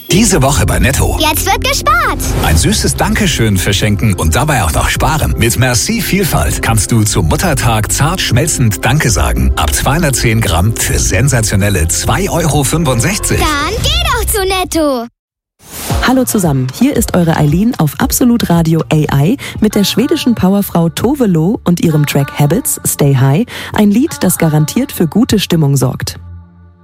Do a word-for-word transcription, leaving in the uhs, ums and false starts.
Diese Woche bei Netto. Jetzt wird gespart. Ein süßes Dankeschön verschenken und dabei auch noch sparen. Mit Merci Vielfalt kannst du zum Muttertag zart schmelzend Danke sagen. Ab zweihundertzehn Gramm für sensationelle zwei Euro fünfundsechzig. Dann geh doch zu Netto. Hallo zusammen, hier ist eure Eileen auf Absolut Radio A I mit der schwedischen Powerfrau Tove Lo und ihrem Track Habits, Stay High, ein Lied, das garantiert für gute Stimmung sorgt.